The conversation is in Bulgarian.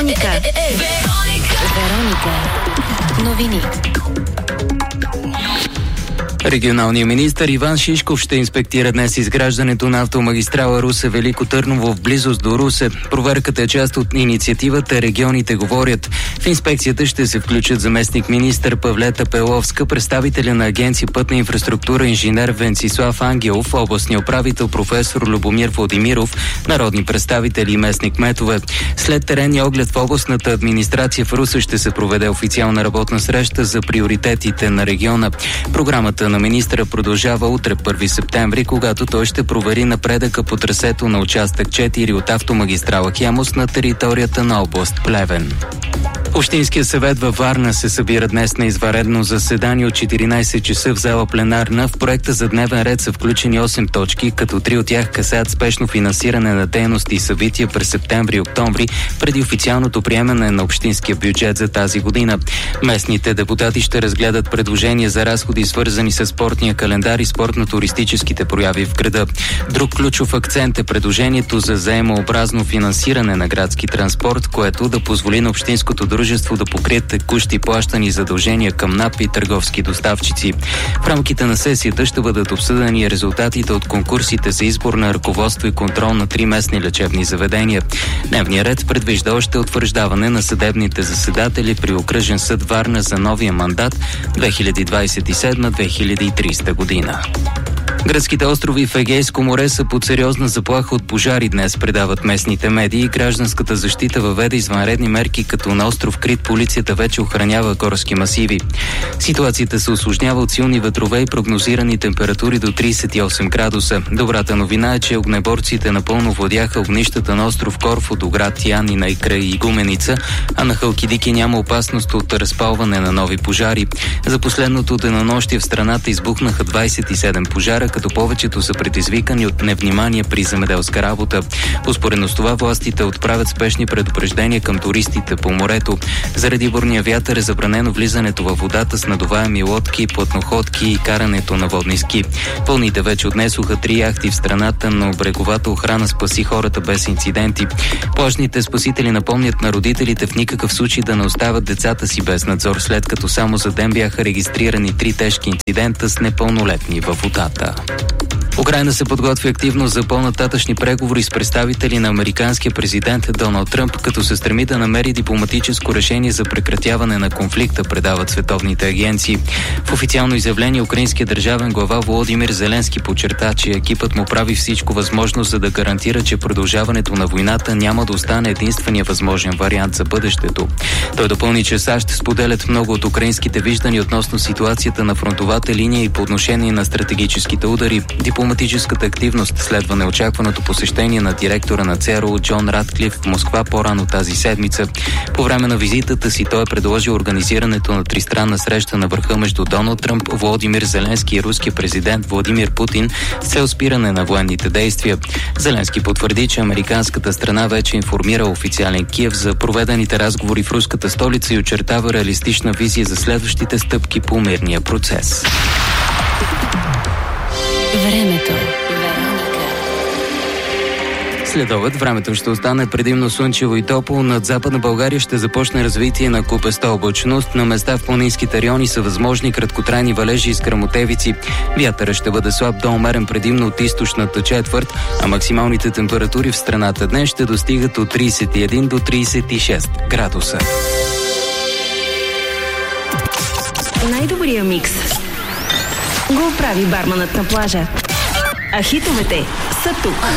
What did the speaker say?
Вероника. Новини. Регионалният министър Иван Шишков ще инспектира днес изграждането на автомагистрала Русе-Велико Търново в близост до Русе. Проверката е част от инициативата "Регионите говорят". В инспекцията ще се включат заместник министър Павлета Пеловска, представителя на Агенция Пътна инфраструктура инженер Венцислав Ангелов, областния управител професор Любомир Владимиров, народни представители и местни кметове. След теренния оглед в областната администрация в Русе ще се проведе официална работна среща за приоритетите на региона. Програмата на министъра продължава утре, 1 септември, когато той ще провери напредъка по трасето на участък 4 от автомагистрала Хемус на територията на област Плевен. Общинския съвет във Варна се събира днес на извънредно заседание от 14 часа в зала пленарна. В проекта за дневен ред са включени 8 точки, като 3 от тях касаят спешно финансиране на дейности и събития през септември и октомври, преди официалното приемане на общинския бюджет за тази година. Местните депутати ще разгледат предложения за разходи, свързани с спортния календар и спортно-туристическите прояви в града. Друг ключов акцент е предложението за заемообразно финансиране на градски транспорт, което да позволи на общинското дружество да покрият текущи плащани задължения към НАП и търговски доставчици. В рамките на сесията ще бъдат обсъдени резултатите от конкурсите за избор на ръководство и контрол на 3 местни лечебни заведения. Дневният ред предвижда още утвърждаване на съдебните заседатели при Окръжен съд Варна за новия мандат 2027-2030 година. Гръцките острови в Егейско море са под сериозна заплаха от пожари днес, предават местните медии. Гражданската защита въведе извънредни мерки, като на остров Крит полицията вече охранява горски масиви. Ситуацията се усложнява от силни ветрове и прогнозирани температури до 38 градуса. Добрата новина е, че огнеборците напълно владяха огнищата на остров Корфу до град Янина и край Игуменица, а на Халкидики няма опасност от разпалване на нови пожари. За последното денонощие в страната избухнаха 27 пожара, като повечето са предизвикани от невнимание при земеделска работа. Успоредно с това властите отправят спешни предупреждения към туристите по морето. Заради бурния вятър е забранено влизането във водата с надуваеми лодки, плътноходки и карането на водни ски. Вълните вече отнесоха 3 яхти в страната, но бреговата охрана спаси хората без инциденти. Плажните спасители напомнят на родителите в никакъв случай да не оставят децата си без надзор, след като само за ден бяха регистрирани 3 тежки инцидента с непълнолетни във водата. Украйна се подготви активно за по-нататъчни преговори с представители на американския президент Доналд Тръмп, като се стреми да намери дипломатическо решение за прекратяване на конфликта, предават световните агенции. В официално изявление украинският държавен глава Володимир Зеленски подчерта, че екипът му прави всичко възможно, за да гарантира, че продължаването на войната няма да остане единствения възможен вариант за бъдещето. Той допълни, че САЩ споделят много от украинските виждания относно ситуацията на фронтовата линия и по отношение на стратегическите удари. Дипломатическата активност следва неочакваното посещение на директора на ЦРУ Джон Радклиф в Москва по-рано тази седмица. По време на визитата си той е предложил организирането на тристранна среща на върха между Доналд Тръмп, Володимир Зеленски и руския президент Владимир Путин с цел спиране на военните действия. Зеленски потвърди, че американската страна вече информира официален Киев за проведените разговори в руската столица и очертава реалистична визия за следващите стъпки по мирния процес. Времето. Следобед времето ще остане предимно слънчево и топло. Над Западна България ще започне развитие на купеста облачност. На места в планинските райони са възможни краткотрайни валежи и скръмотевици. Вятърът ще бъде слаб до умерен предимно от източната четвърт, а максималните температури в страната днес ще достигат от 31 до 36 градуса. Най-добрия микс го прави барманът на плажа. А хитовете са тук.